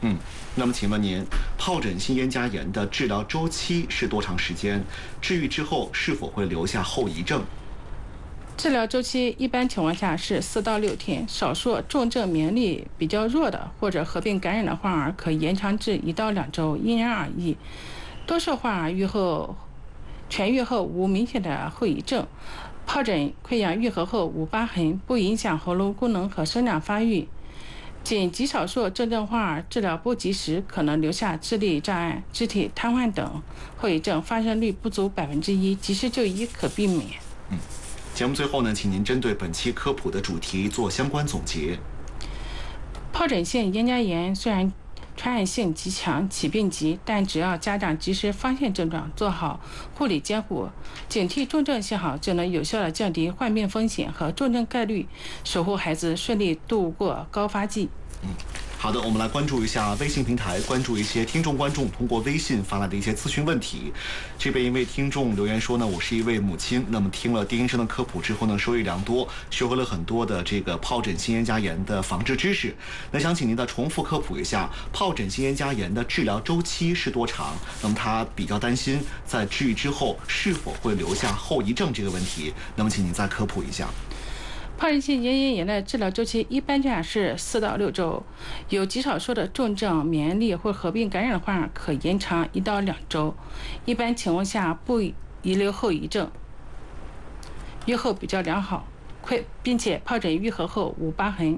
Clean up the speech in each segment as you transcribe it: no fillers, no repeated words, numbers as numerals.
那么请问您，疱疹性咽家炎的治疗周期是多长时间？治愈之后是否会留下后遗症？ 治疗周期一般情况下是4到6天，少数重症免疫力比较弱的或者合并感染的患儿可延长至1到2周，因人而异。多数患儿痊愈后无明显的后遗症，疱疹溃疡愈合后无疤痕，不影响喉咙功能和生长发育。仅极少数重症患儿治疗不及时，可能留下智力障碍、肢体瘫痪等后遗症，发生率不足1%，及时就医可避免。 节目最后呢，请您针对本期科普的主题做相关总结。 疱疹性咽家炎虽然传染性极强，起病急，但只要家长及时发现症状，做好护理监护，警惕重症信号，就能有效地降低患病风险和重症概率，守护孩子顺利度过高发季。 好的，我们来关注一下微信平台，关注一些听众观众通过微信发来的一些咨询问题。这边一位听众留言说呢，我是一位母亲，那么听了丁医生的科普之后呢，受益良多，学会了很多的这个疱疹性咽家炎的防治知识。那想请您再重复科普一下，疱疹性咽家炎的治疗周期是多长？那么他比较担心在治愈之后是否会留下后遗症这个问题，那么请您再科普一下。 疱疹性咽炎的治疗周期一般讲是4到6周，有极少数的重症免疫力或合并感染的患儿可延长1到2周，一般情况下不遗留后遗症，愈后比较良好，并且疱疹愈合后无疤痕。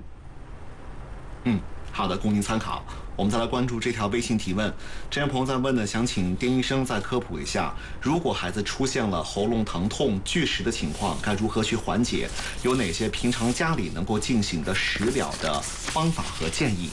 好的，供您参考。我们再来关注这条微信提问，这位朋友在问呢，想请丁医生再科普一下，如果孩子出现了喉咙疼痛、拒食的情况，该如何去缓解？有哪些平常家里能够进行的食疗的方法和建议？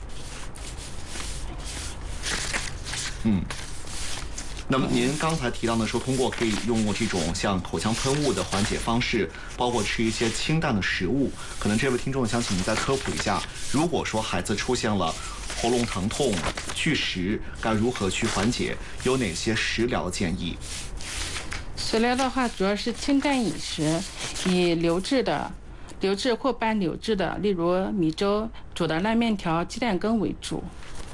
那么您刚才提到的说，通过可以用这种像口腔喷雾的缓解方式，包括吃一些清淡的食物。可能这位听众想请您再科普一下，如果说孩子出现了喉咙疼痛、拒食，该如何去缓解？有哪些食疗建议？ 食疗的话，主要是清淡饮食，以流质或半流质的，例如米粥、煮的烂面条、鸡蛋羹为主。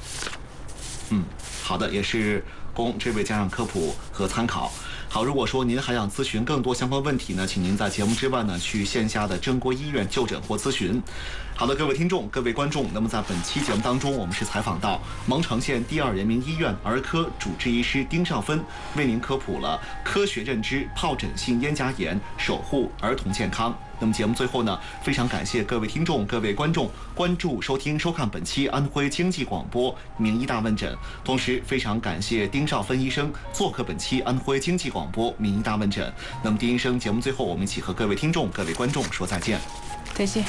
好的，也是供这位家长科普和参考。好，如果说您还想咨询更多相关问题呢，请您在节目之外呢去线下的正规医院就诊或咨询。好的，各位听众、各位观众，那么在本期节目当中，我们是采访到蒙城县第2人民医院儿科主治医师丁少芬，为您科普了科学认知疱疹性咽家炎，守护儿童健康。那么节目最后呢，非常感谢各位听众、各位观众关注、收听、收看本期安徽经济广播名医大问诊，同时非常感谢丁少芬医生做客本期安徽经济广播名医大问诊。那么丁医生，节目最后我们一起和各位听众、各位观众说再见。 再见。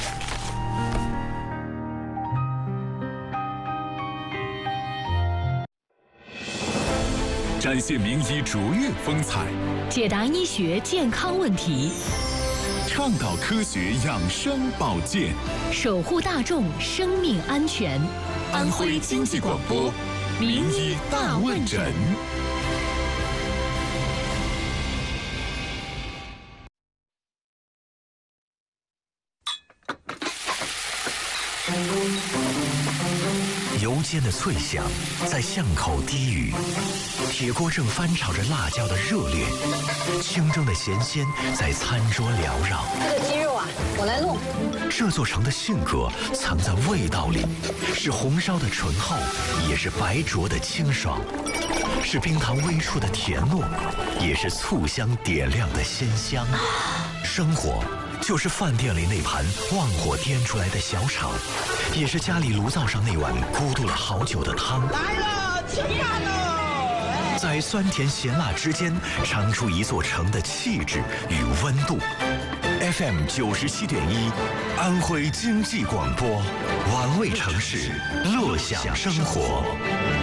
展现名医卓越风采， 解答医学健康问题， 倡导科学养生保健， 守护大众生命安全。 安徽经济广播名医大问诊。 油煎的脆响在巷口低语，铁锅正翻炒着辣椒的热烈，清蒸的咸鲜在餐桌缭绕。 这个鸡肉啊，我来弄。 这座城的性格藏在味道里，是红烧的醇厚，也是白灼的清爽，是冰糖微出的甜糯，也是醋香点亮的鲜香。生活就是饭店里那盘旺火颠出来的小炒，也是家里炉灶上那碗咕嘟了好久的汤。 来了，吃饭喽！ 在酸甜咸辣之间，尝出一座城的气质与温度。FM 97.1，安徽经济广播，玩味城市，乐享生活。